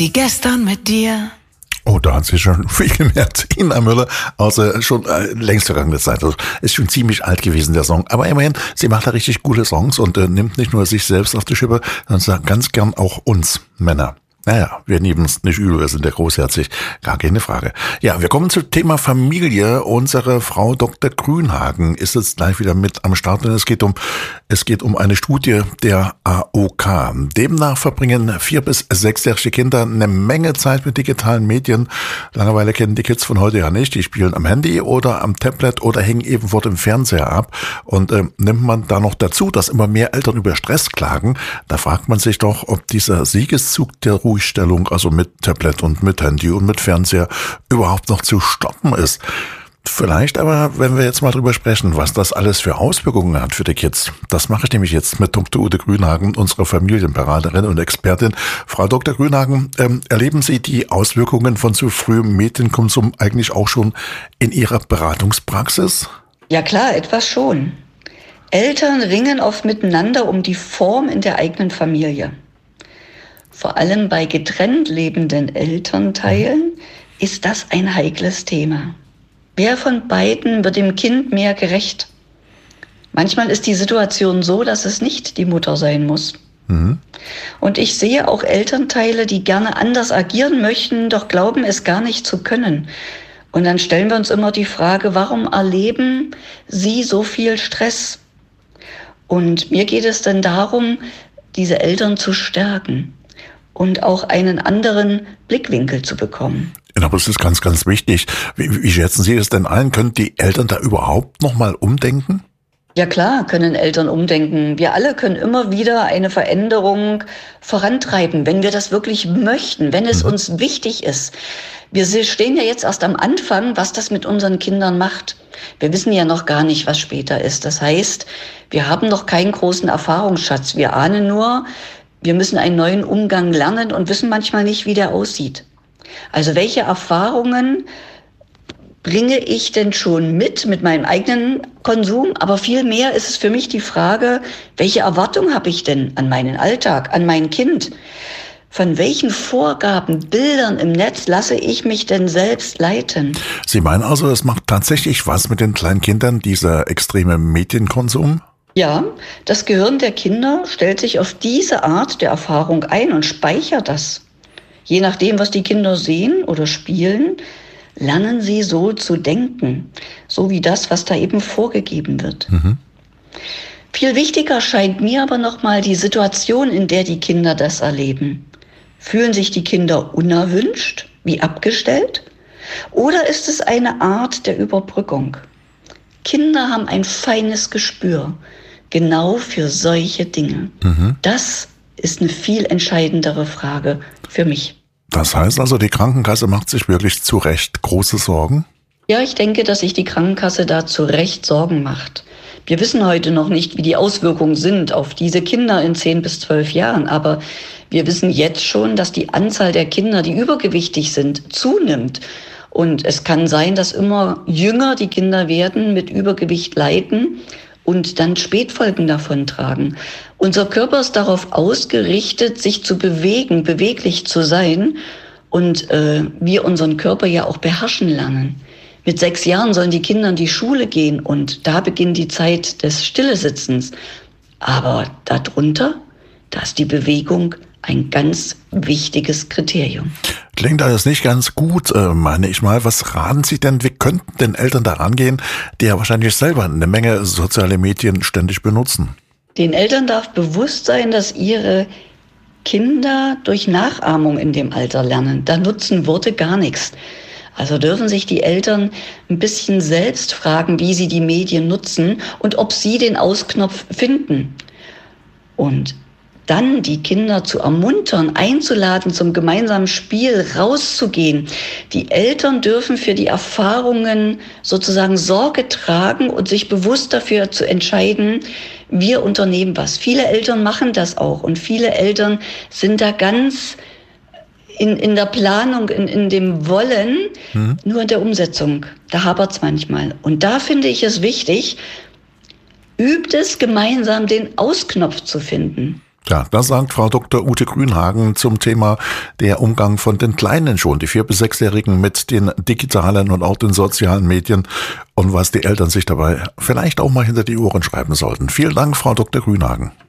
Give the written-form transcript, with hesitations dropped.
Wie gestern mit dir. Oh, da hat sie schon viel gemerkt. Ina Müller aus schon längst vergangene Zeit. Also ist schon ziemlich alt gewesen, der Song. Aber immerhin, sie macht da richtig gute Songs und nimmt nicht nur sich selbst auf die Schippe, sondern sagt ganz gern auch uns Männer. Naja, wir nehmen es nicht übel, wir sind ja großherzig, gar keine Frage. Ja, wir kommen zum Thema Familie. Unsere Frau Dr. Grünhagen ist jetzt gleich wieder mit am Start und es geht um eine Studie der AOK. Demnach verbringen 4- bis 6-jährige Kinder eine Menge Zeit mit digitalen Medien. Langeweile kennen die Kids von heute ja nicht. Die spielen am Handy oder am Tablet oder hängen eben vor dem Fernseher ab. Und nimmt man da noch dazu, dass immer mehr Eltern über Stress klagen, da fragt man sich doch, ob dieser Siegeszug der Ruhestellung, also mit Tablet und mit Handy und mit Fernseher, überhaupt noch zu stoppen ist. Vielleicht aber, wenn wir jetzt mal drüber sprechen, was das alles für Auswirkungen hat für die Kids. Das mache ich nämlich jetzt mit Dr. Ute Grünhagen, unserer Familienberaterin und Expertin. Frau Dr. Grünhagen, erleben Sie die Auswirkungen von zu frühem Medienkonsum eigentlich auch schon in Ihrer Beratungspraxis? Ja klar, etwas schon. Eltern ringen oft miteinander um die Form in der eigenen Familie. Vor allem bei getrennt lebenden Elternteilen ist das ein heikles Thema. Wer von beiden wird dem Kind mehr gerecht? Manchmal ist die Situation so, dass es nicht die Mutter sein muss. Und ich sehe auch Elternteile, die gerne anders agieren möchten, doch glauben, es gar nicht zu können. Und dann stellen wir uns immer die Frage, warum erleben sie so viel Stress? Und mir geht es dann darum, diese Eltern zu stärken und auch einen anderen Blickwinkel zu bekommen. Ja, aber es ist ganz, ganz wichtig. Wie schätzen Sie es denn ein? Können die Eltern da überhaupt nochmal umdenken? Ja klar, können Eltern umdenken. Wir alle können immer wieder eine Veränderung vorantreiben, wenn wir das wirklich möchten, wenn es uns wichtig ist. Wir stehen ja jetzt erst am Anfang, was das mit unseren Kindern macht. Wir wissen ja noch gar nicht, was später ist. Das heißt, wir haben noch keinen großen Erfahrungsschatz. Wir ahnen nur, wir müssen einen neuen Umgang lernen und wissen manchmal nicht, wie der aussieht. Also welche Erfahrungen bringe ich denn schon mit meinem eigenen Konsum? Aber viel mehr ist es für mich die Frage, welche Erwartung habe ich denn an meinen Alltag, an mein Kind? Von welchen Vorgaben, Bildern im Netz lasse ich mich denn selbst leiten? Sie meinen also, es macht tatsächlich was mit den kleinen Kindern, dieser extreme Medienkonsum? Ja, das Gehirn der Kinder stellt sich auf diese Art der Erfahrung ein und speichert das. Je nachdem, was die Kinder sehen oder spielen, lernen sie so zu denken, so wie das, was da eben vorgegeben wird. Viel wichtiger scheint mir aber nochmal die Situation, in der die Kinder das erleben. Fühlen sich die Kinder unerwünscht, wie abgestellt? Oder ist es eine Art der Überbrückung? Kinder haben ein feines Gespür, genau für solche Dinge. Das ist eine viel entscheidendere Frage für mich. Das heißt also, die Krankenkasse macht sich wirklich zu Recht große Sorgen? Ja, ich denke, dass sich die Krankenkasse da zu Recht Sorgen macht. Wir wissen heute noch nicht, wie die Auswirkungen sind auf diese Kinder in 10 bis 12 Jahren. Aber wir wissen jetzt schon, dass die Anzahl der Kinder, die übergewichtig sind, zunimmt. Und es kann sein, dass immer jünger die Kinder werden, mit Übergewicht leiden und dann Spätfolgen davontragen. Unser Körper ist darauf ausgerichtet, sich zu bewegen, beweglich zu sein. Und wir unseren Körper ja auch beherrschen lernen. Mit 6 Jahren sollen die Kinder in die Schule gehen und da beginnt die Zeit des Stillesitzens. Aber darunter, da ist die Bewegung ein ganz wichtiges Kriterium. Klingt alles nicht ganz gut, meine ich mal. Was raten Sie denn, wie könnten denn Eltern da rangehen, die ja wahrscheinlich selber eine Menge soziale Medien ständig benutzen? Den Eltern darf bewusst sein, dass ihre Kinder durch Nachahmung in dem Alter lernen. Da nutzen Worte gar nichts. Also dürfen sich die Eltern ein bisschen selbst fragen, wie sie die Medien nutzen und ob sie den Ausknopf finden. Und dann die Kinder zu ermuntern, einzuladen zum gemeinsamen Spiel, rauszugehen. Die Eltern dürfen für die Erfahrungen sozusagen Sorge tragen und sich bewusst dafür zu entscheiden, wir unternehmen was. Viele Eltern machen das auch und viele Eltern sind da ganz in der Planung, in dem Wollen, nur in der Umsetzung. Da hapert es manchmal. Und da finde ich es wichtig, übt es gemeinsam, den Ausknopf zu finden. Ja, das sagt Frau Dr. Ute Grünhagen zum Thema der Umgang von den Kleinen schon, die 4- bis 6-Jährigen mit den digitalen und auch den sozialen Medien und was die Eltern sich dabei vielleicht auch mal hinter die Ohren schreiben sollten. Vielen Dank, Frau Dr. Grünhagen.